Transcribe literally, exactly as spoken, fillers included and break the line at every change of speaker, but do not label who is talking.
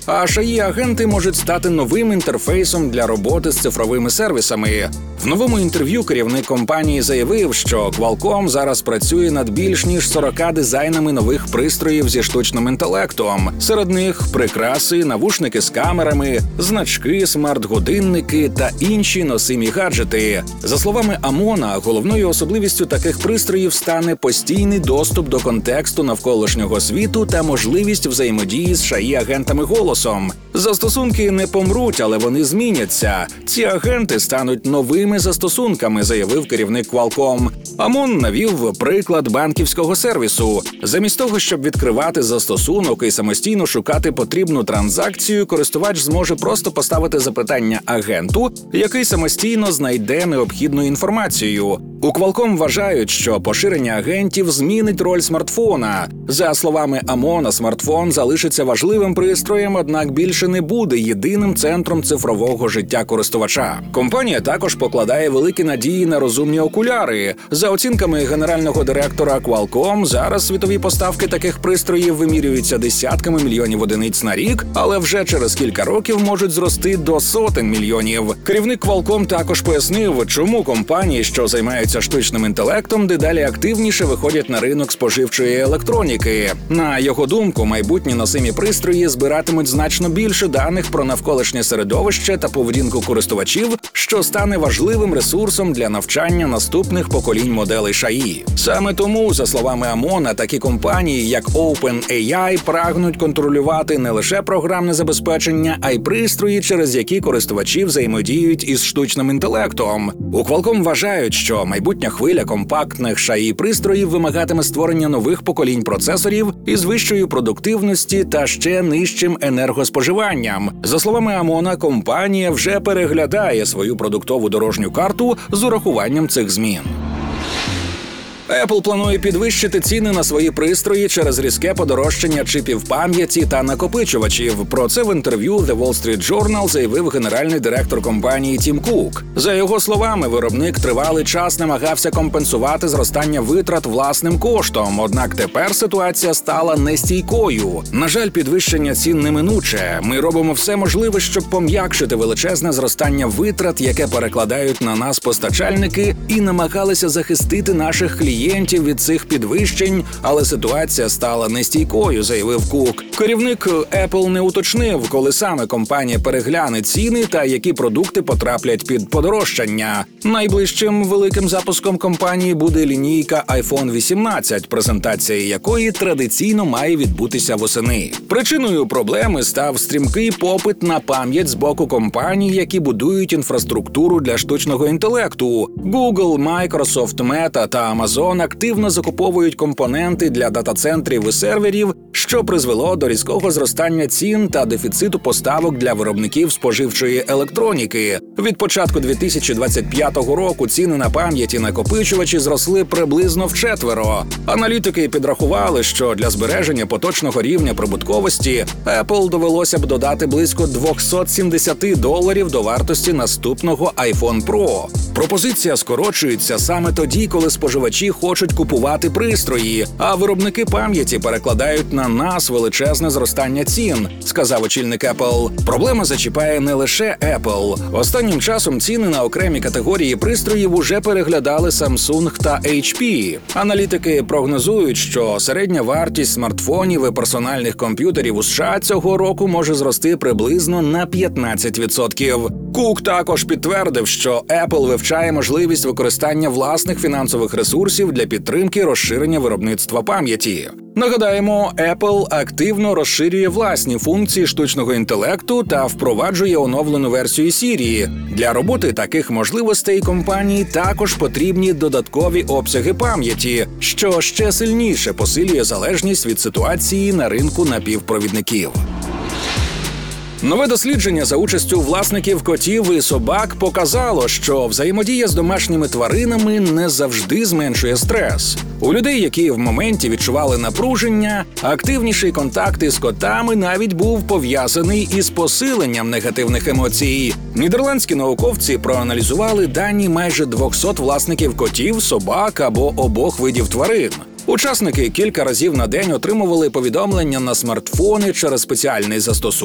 А ШАІ-агенти можуть стати новим інтерфейсом для роботи з цифровими сервісами. В новому інтерв'ю керівник компанії заявив, що Qualcomm зараз працює над більш ніж сорока дизайнами нових пристроїв зі штучним інтелектом. Серед них прикраси, навушники з камерами, значки, смарт-годинники та інші носимі гаджети. За словами Амона, головною особливістю таких пристроїв стане постійний доступ до контексту навколишнього світу та можливість взаємодії з ШАІ-агентами голосом. Застосунки не помруть, але вони зміняться. Ці агенти стануть новими застосунками, заявив керівник Qualcomm. Амон навів приклад банківського сервісу. Замість того, щоб відкривати застосунок і самостійно шукати потрібну транзакцію, користувач зможе просто поставити запитання агенту, який самостійно знайде необхідну інформацію. У Qualcomm вважають, що поширення агентів змінить роль смартфона. За словами Амона, смартфон залишиться важливим пристроєм, однак більше не буде єдиним центром цифрового життя користувача. Компанія також покладає великі надії на розумні окуляри. За оцінками генерального директора Qualcomm, зараз світові поставки таких пристроїв вимірюються десятками мільйонів одиниць на рік, але вже через кілька років можуть зрости до сотень мільйонів. Керівник Qualcomm також пояснив, чому компанії, що займаються штучним інтелектом, дедалі активніше виходять на ринок споживчої електроніки. На його думку, майбутні носимі пристрої збиратимуть значно більше даних про навколишнє середовище та поведінку користувачів, що стане важливим ресурсом для навчання наступних поколінь моделей ШАІ. Саме тому, за словами Амона, такі компанії, як OpenAI, прагнуть контролювати не лише програмне забезпечення, а й пристрої, через які користувачі взаємодіють із штучним інтелектом. У Qualcomm вважають, що майбутня хвиля компактних ШАІ-пристроїв вимагатиме створення нових поколінь процесорів із вищою продуктивності та ще нижчим енергоспоживанням. За словами Амона, компанія вже переглядає свою продуктову дорожню карту з урахуванням цих змін. Apple планує підвищити ціни на свої пристрої через різке подорожчання чипів пам'яті та накопичувачів. Про це в інтерв'ю The Wall Street Journal заявив генеральний директор компанії Тім Кук. За його словами, виробник тривалий час намагався компенсувати зростання витрат власним коштом, однак тепер ситуація стала нестійкою. На жаль, підвищення цін неминуче. Ми робимо все можливе, щоб пом'якшити величезне зростання витрат, яке перекладають на нас постачальники, і намагалися захистити наших клієнтів від цих підвищень, але ситуація стала нестійкою, заявив Кук. Керівник Apple не уточнив, коли саме компанія перегляне ціни та які продукти потраплять під подорожчання. Найближчим великим запуском компанії буде лінійка айфон вісімнадцять, презентація якої традиційно має відбутися восени. Причиною проблеми став стрімкий попит на пам'ять з боку компаній, які будують інфраструктуру для штучного інтелекту. Google, Microsoft, Meta та Amazon активно закуповують компоненти для дата-центрів і серверів, що призвело до різкого зростання цін та дефіциту поставок для виробників споживчої електроніки. Від початку дві тисячі двадцять п'ятого року ціни на пам'яті накопичувачі зросли приблизно вчетверо. Аналітики підрахували, що для збереження поточного рівня прибутковості Apple довелося б додати близько двісті сімдесят доларів до вартості наступного iPhone Pro. Пропозиція скорочується саме тоді, коли споживачі хочуть купувати пристрої, а виробники пам'яті перекладають на нас величезне зростання цін, сказав очільник Apple. Проблема зачіпає не лише Apple. Останнім часом ціни на окремі категорії пристроїв уже переглядали Samsung та ейч пі. Аналітики прогнозують, що середня вартість смартфонів і персональних комп'ютерів у США цього року може зрости приблизно на п'ятнадцять відсотків. Кук також підтвердив, що Apple вивчає можливість використання власних фінансових ресурсів для підтримки розширення виробництва пам'яті. Нагадаємо, Apple активно розширює власні функції штучного інтелекту та впроваджує оновлену версію Siri. Для роботи таких можливостей компанії також потрібні додаткові обсяги пам'яті, що ще сильніше посилює залежність від ситуації на ринку напівпровідників. Нове дослідження за участю власників котів і собак показало, що взаємодія з домашніми тваринами не завжди зменшує стрес. У людей, які в моменті відчували напруження, активніший контакт із котами навіть був пов'язаний із посиленням негативних емоцій. Нідерландські науковці проаналізували дані майже двохсот власників котів, собак або обох видів тварин. Учасники кілька разів на день отримували повідомлення на смартфони через спеціальний застосунок,